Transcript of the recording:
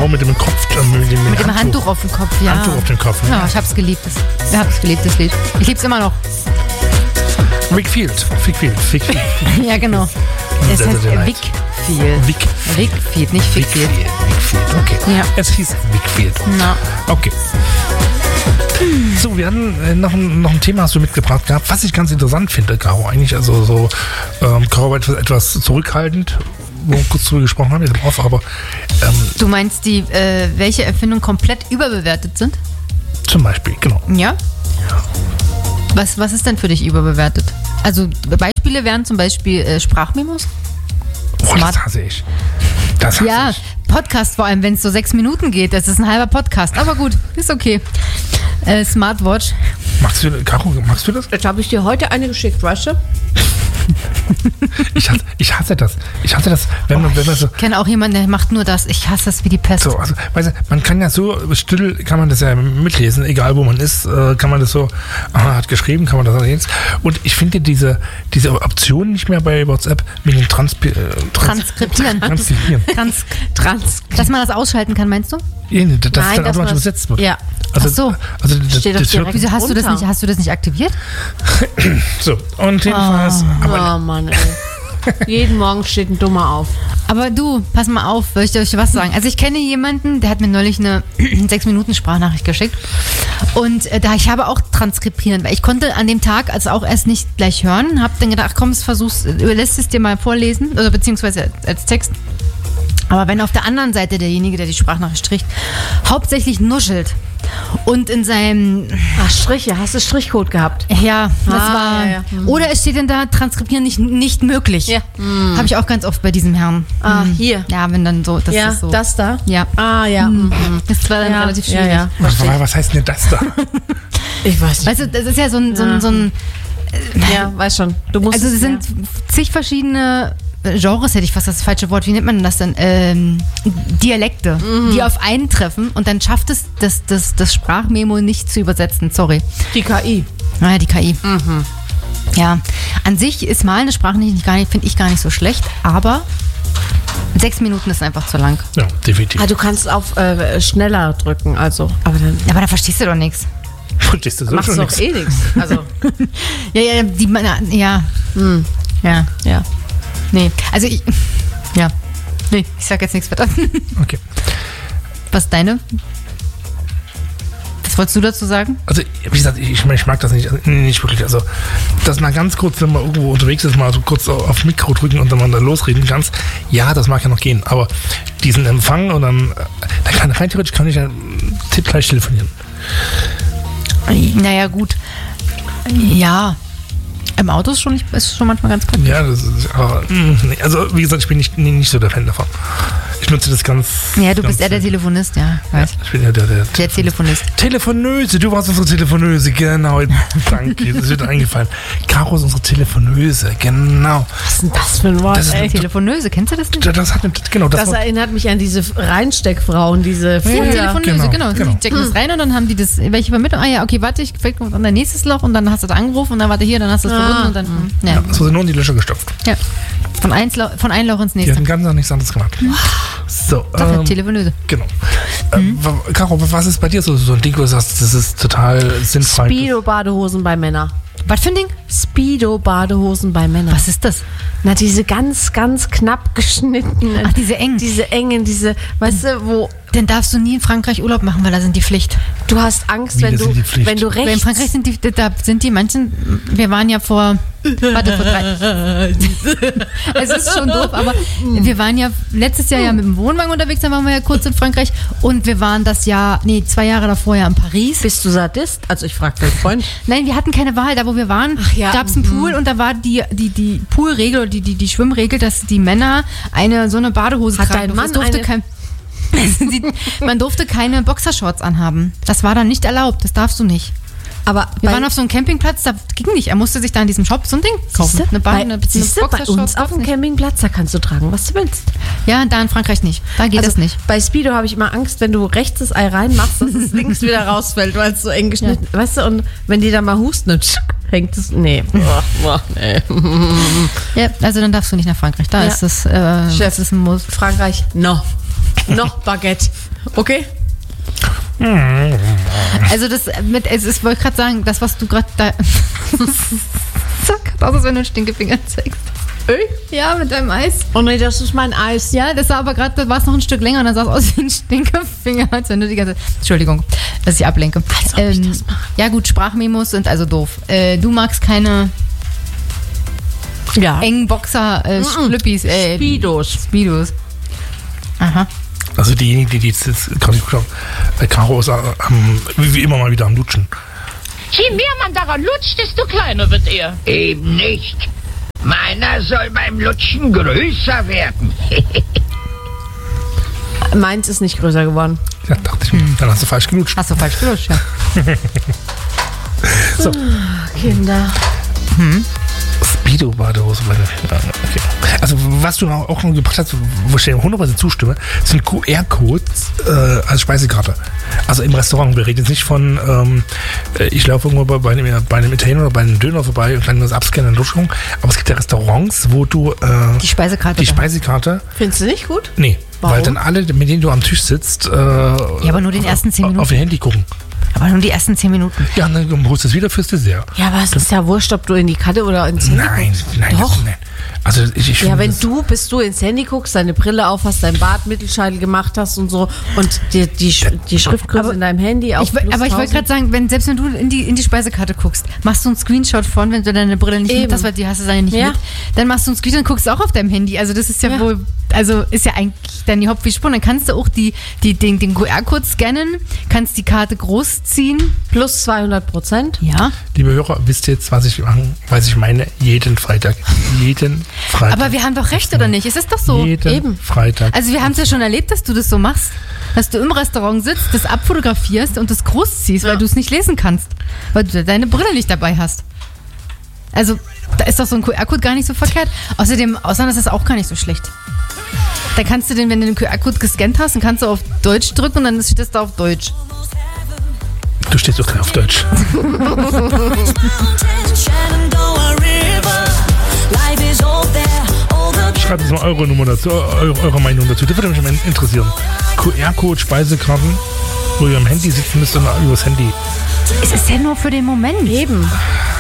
Frau mit dem Kopf. Mit dem Handtuch auf dem Kopf, ja. Handtuch auf dem Kopf. Ne? Ja, ich hab's geliebt. Ich hab's geliebt, das Lied. Ich lieb's immer noch. Wickfield. Ja, genau. Es heißt Wickfield, nicht Fickfield. Wickfield, okay. Ja. Es hieß Wickfield. Na. Okay. So, wir hatten noch ein Thema, hast du mitgebracht gehabt, was ich ganz interessant finde, Caro, eigentlich. Also so, Caro war etwas zurückhaltend, wo wir kurz drüber gesprochen haben, jetzt auf, aber... Du meinst welche Erfindungen komplett überbewertet sind? Zum Beispiel, genau. Ja? Was ist denn für dich überbewertet? Also Beispiele wären zum Beispiel Sprachmemos. Das hasse ich. Ja, Podcast vor allem, wenn es so 6 Minuten geht. Das ist ein halber Podcast. Aber gut, ist okay. Smartwatch. Caro, magst du das? Jetzt habe ich dir heute eine geschickt, weißt du? Ich hasse das. Wenn man so... Ich kenne auch jemanden, der macht nur das. Ich hasse das wie die Pest. So, also, weißt du, man kann ja so still, kann man das ja mitlesen, egal wo man ist, kann man das so, hat geschrieben, kann man das lesen. Und ich finde diese Option nicht mehr bei WhatsApp mit dem Transkribieren. Dass man das ausschalten kann, meinst du? Ja, dass dann automatisch übersetzt wird. Ja. Also, ach so. Also Steht doch direkt wieso hast du das nicht aktiviert? So, und jedenfalls... Oh Mann, ey. Jeden Morgen steht ein Dummer auf. Aber du, pass mal auf, soll ich dir was sagen? Also ich kenne jemanden, der hat mir neulich eine 6-Minuten-Sprachnachricht geschickt. Und ich habe auch transkribieren, weil ich konnte an dem Tag also auch erst nicht gleich hören. Hab dann gedacht, komm, lässt es dir mal vorlesen, oder beziehungsweise als Text. Aber wenn auf der anderen Seite derjenige, der die Sprachnachricht spricht, hauptsächlich nuschelt und in seinem... Striche, hast du Strichcode gehabt? Ja, das war... Ja. Oder es steht dann da, transkribieren nicht möglich. Ja. Habe ich auch ganz oft bei diesem Herrn. Hier. Ja, wenn dann so... Das ist so. Das da? Ja. Ja. Das war dann relativ schwierig. Ja. Was heißt denn das da? Ich weiß nicht. Weißt du, das ist ja so ein ja, weiß schon. Du musst es sind zig verschiedene... Genres hätte ich fast das falsche Wort. Wie nennt man das denn? Dialekte, die auf einen treffen und dann schafft es das Sprachmemo nicht zu übersetzen. Sorry. Die KI. Naja, die KI. Ja, an sich ist mal eine Sprachnachricht finde ich gar nicht so schlecht, aber 6 Minuten ist einfach zu lang. Ja, definitiv. Du kannst auf schneller drücken, also. Aber da verstehst du doch nichts. Verstehst du so machst schon doch nichts? eh nichts. Also. Ja. Nee, also ich sag jetzt nichts weiter. Okay. Was ist deine? Was wolltest du dazu sagen? Also, wie gesagt, ich mag das nicht wirklich. Also, dass man ganz kurz, wenn man irgendwo unterwegs ist, mal so kurz auf Mikro drücken und dann mal da losreden kannst, ja, das mag ja noch gehen. Aber diesen Empfang und dann rein theoretisch kann ich ja gleich telefonieren. Naja, gut. Ja. Im Auto ist schon manchmal ganz praktisch. Ja, das ist, aber, nee, also wie gesagt, ich bin nicht so der Fan davon. Ich nutze das ganz... Ja, du bist eher der Telefonist, ja. Weiß. Ja, ich bin ja der Telefonist. Telefonöse, du warst unsere Telefonöse, genau. Danke, das wird eingefallen. Caro ist unsere Telefonöse, genau. Was ist denn das für ein Wort, ey? Telefonöse, kennst du das nicht? Das erinnert mich an diese Reinsteckfrauen, diese Telefonöse, genau. Genau. Die checken das rein und dann haben die das, welche Vermittlung, okay, warte, ich fällt an dein nächstes Loch und dann hast du das angerufen und dann warte hier, dann hast du es verbunden und dann, Ja, so sind nur in die Löcher gestopft. Ja. Von einem Loch ins Die nächste. hatten ganz nichts anderes gemacht. So, Telefonöse. Genau. Caro, was ist bei dir so ein Ding, wo du sagst, das ist total sinnfrei? Speedo-Badehosen bei Männern. Was für ein Ding? Speedo-Badehosen bei Männern. Was ist das? Na, diese ganz, ganz knapp geschnittenen. Ach, diese engen. Diese engen, weißt du, wo... Dann darfst du nie in Frankreich Urlaub machen, weil da sind die Pflicht. Du hast Angst, Wie, wenn das sind die Pflicht? du rechts... Weil in Frankreich sind die manchen, wir waren ja vor 3... Es ist schon doof, aber wir waren ja letztes Jahr mit dem Wohnwagen unterwegs, dann waren wir ja kurz in Frankreich und wir waren 2 Jahre davor ja in Paris. Bist du Sadist? Also ich frage deinen Freund. Nein, wir hatten keine Wahl. Da, wo wir waren, gab es einen Pool und da war die Poolregel oder die Schwimmregel, dass die Männer so eine Badehose tragen. Man durfte keine Boxershorts anhaben. Das war dann nicht erlaubt. Das darfst du nicht. Aber wir waren auf so einem Campingplatz, da ging nicht. Er musste sich da in diesem Shop so ein Ding kaufen. Bei uns auf dem Campingplatz, da kannst du tragen, was du willst. Ja, da in Frankreich nicht. Da geht das nicht. Bei Speedo habe ich immer Angst, wenn du rechts das Ei reinmachst, dass es links wieder rausfällt, weil es so eng geschnitten ist. Weißt du, und wenn die da mal husten, dann hängt es... Nee. Nee. Ja, also dann darfst du nicht nach Frankreich. Da ist das... Chef, ist ein Muss. Frankreich, noch Baguette. Okay. Also ich wollte gerade sagen, das, was du gerade da... Zack, das ist, wenn du einen Stinkefinger zeigst. Ja, mit deinem Eis. Oh nee, das ist mein Eis. Ja, das war aber gerade, da war es noch ein Stück länger und dann sah es aus wie ein Stinkefinger, als wenn du die ganze Zeit... Entschuldigung, dass ich ablenke. Als ob ich das mache. Ja gut, Sprachmemos sind also doof. Du magst keine engen Boxer, Schlüppis, Speedos. Aha. Also diejenigen, die jetzt gerade geguckt haben, Caro ist wie immer mal wieder am Lutschen. Je mehr man daran lutscht, desto kleiner wird er. Eben nicht. Meiner soll beim Lutschen größer werden. Meins ist nicht größer geworden. Ja, dachte ich mir. Dann hast du falsch gelutscht. Hast du falsch gelutscht, ja. So. Kinder. Speedo-Badehose. Okay. Also was du auch noch gebracht hast, wo ich dir 100% zustimme, sind QR-Codes als Speisekarte. Also im Restaurant. Wir reden jetzt nicht von, ich laufe irgendwo bei einem Italiener oder bei einem Döner vorbei und kann das abscannen in der Lutschung. Aber es gibt ja Restaurants, wo du die Speisekarte. Findest du nicht gut? Nee, warum? Weil dann alle, mit denen du am Tisch sitzt, ja, aber nur den ersten 10 Minuten. Auf ihr Handy gucken. Aber nur die ersten 10 Minuten. Ja, und dann holst du es wieder fürs Dessert. Ja, aber es ist ja wurscht, ob du in die Karte oder ins Handy guckst. Nein. Doch. Nein. Also ich Ja, wenn bis du ins Handy guckst, deine Brille aufhast, dein Bart Mittelscheitel gemacht hast und so und die Schriftgröße in deinem Handy auf aber ich wollte gerade sagen, selbst wenn du in die Speisekarte guckst, machst du einen Screenshot von, wenn du deine Brille nicht mit hast, weil die hast du dann nicht mit, dann machst du einen Screenshot und guckst auch auf deinem Handy. Also das ist ja wohl, also ist ja eigentlich dann die Hauptspur. Dann kannst du auch den QR-Code scannen, kannst die Karte groß ziehen. Plus 200%. Ja. Liebe Hörer, wisst ihr jetzt, was ich meine? Jeden Freitag. Aber wir haben doch recht, oder nicht? Es ist doch so. Jeden Freitag. Also wir haben es ja schon erlebt, dass du das so machst. Dass du im Restaurant sitzt, das abfotografierst und das groß ziehst, weil du es nicht lesen kannst. Weil du deine Brille nicht dabei hast. Also da ist doch so ein QR-Code gar nicht so verkehrt. Außerdem ist das auch gar nicht so schlecht. Da kannst du wenn du den QR-Code gescannt hast, dann kannst du auf Deutsch drücken und dann steht das da auf Deutsch. Du stehst doch gleich auf Deutsch. Schreibt uns mal eure Nummer dazu, eure Meinung dazu. Das würde mich mal interessieren. QR-Code, Speisekarten, wo ihr am Handy sitzen müsst und übers Handy. Es ist ja nur für den Moment. Eben.